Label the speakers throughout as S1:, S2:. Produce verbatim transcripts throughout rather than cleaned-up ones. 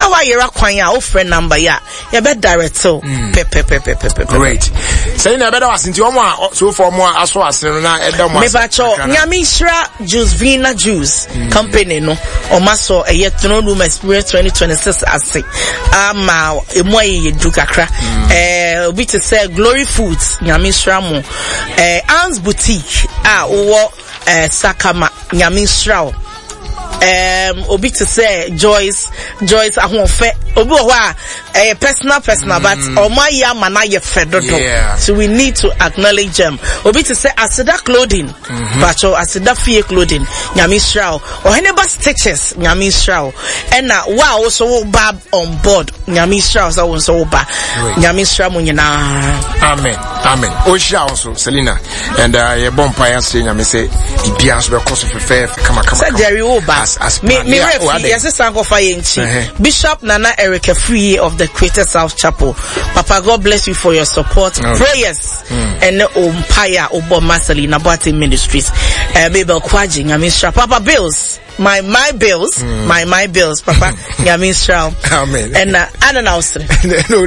S1: na wa yera kwan a wo friend number ya ye be direct o pe pe pe pe pe.
S2: Great. Say na be da wasinti omo a so for mo aso asere na e da mo.
S1: Me ba cho Nyamishra Juice Vina Juice company no o maso e ye Throne Room Experience twenty twenty-six ase ama emu aye du kakra eh obi to say Glory Foods Nyamishra mo eh Anne's Boutique ah wo eh Sakama Nyamishra um obi to say Joyce Joyce ahonfe obi wo a eh personal personal but omaya mana ye fedodo, so we need to acknowledge them. Obi to say Asida Clothing but Asida Fie Clothing Nyamishra or Heneba Stitches Nyamishra and na wa also bab on board Nyamishra so so ba Nyamishra mo nyina.
S2: Amen amen. Osha also Selena and uh ye bonfire say nyame say bibia so be cost of fair kama kama
S1: say Jerry Oba me me yes sanko fire nchi Bishop Nana Erica Free of the Creator South Chapel. Papa, God bless you for your support, okay. Prayers, mm. and umpire Obo Masali Nabati Ministries. Uh, Babel Kwaji Nyamisra Papa bills. My my bills, mm. my my bills, Papa Nyamisra. Amen. And uh, I don't know.
S2: No,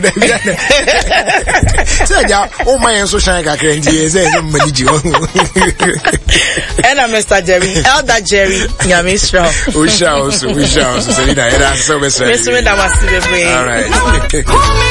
S2: so yeah, oh my social media is a manage.
S1: And I'm Mister Jerry, Elder Jerry Nyamisra.
S2: We shall also, we shall also. Selena, so we say.
S1: All right.